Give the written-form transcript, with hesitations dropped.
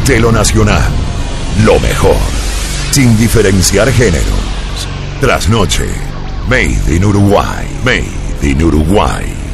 de lo nacional, lo mejor, sin diferenciar géneros. Trasnoche, Made in Uruguay, Made in Uruguay.